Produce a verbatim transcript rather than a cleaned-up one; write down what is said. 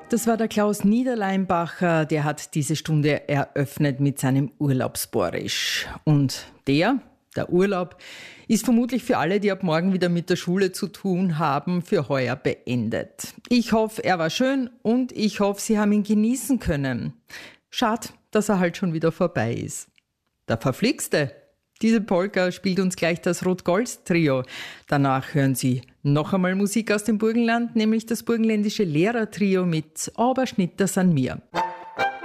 Das war der Klaus Niederleinbacher, der hat diese Stunde eröffnet mit seinem Urlaubsborisch. Und der, der Urlaub, ist vermutlich für alle, die ab morgen wieder mit der Schule zu tun haben, für heuer beendet. Ich hoffe, er war schön und ich hoffe, Sie haben ihn genießen können. Schade, dass er halt schon wieder vorbei ist. Der Verflixte. Diese Polka spielt uns gleich das Rot-Gold-Trio. Danach hören Sie noch einmal Musik aus dem Burgenland, nämlich das burgenländische Lehrertrio mit Aber Schnitters an mir.